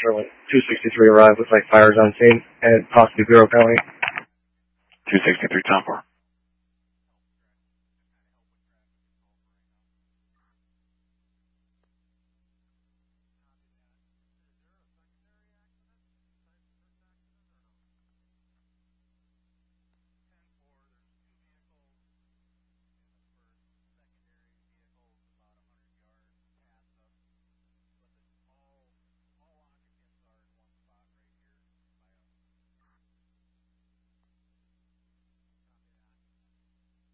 officer when 263 arrived with like fires on scene and possibly Bureau County. 263 Tom 4.